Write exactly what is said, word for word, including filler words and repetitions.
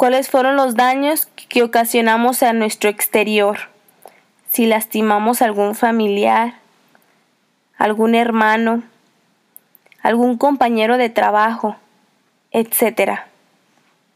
¿Cuáles fueron los daños que ocasionamos a nuestro exterior? Si lastimamos a algún familiar, algún hermano, algún compañero de trabajo, etcétera.